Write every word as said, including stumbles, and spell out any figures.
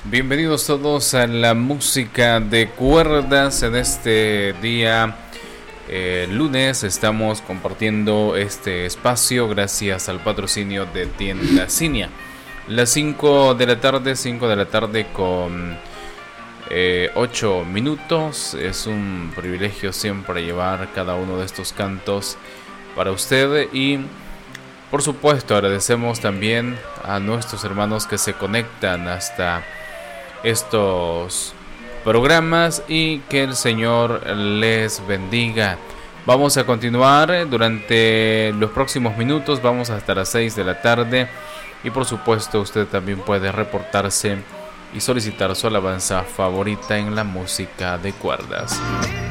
Bienvenidos todos a la música de cuerdas. En este día eh, lunes estamos compartiendo este espacio gracias al patrocinio de Tienda Cinia. Las cinco de la tarde, cinco de la tarde con eh, ocho minutos. Es un privilegio siempre llevar cada uno de estos cantos para usted, y por supuesto agradecemos también a nuestros hermanos que se conectan hasta estos programas y que el Señor les bendiga. Vamos a continuar durante los próximos minutos, vamos hasta las seis de la tarde, y por supuesto usted también puede reportarse y solicitar su alabanza favorita en la música de cuerdas.